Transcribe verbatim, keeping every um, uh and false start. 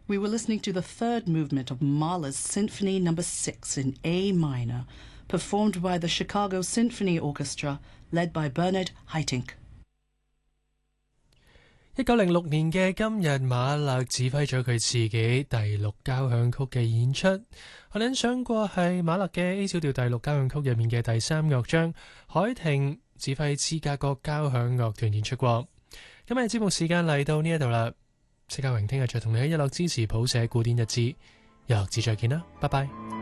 We were listening to the third movement of Mahler's Symphony Number Six in A minor, performed by the Chicago Symphony Orchestra, led by Bernard Haitink. 一九零六年嘅今日，馬勒指揮咗佢自己第六交響曲嘅演出。我哋欣賞過係馬勒嘅 A 小調第六交響曲入面嘅第三樂章，海婷指揮芝加哥交響樂團演出過。今日節目時間嚟到呢一度啦，謝家榮聽日再同你喺一樂之時譜寫古典日誌，又樂之再見啦，拜拜。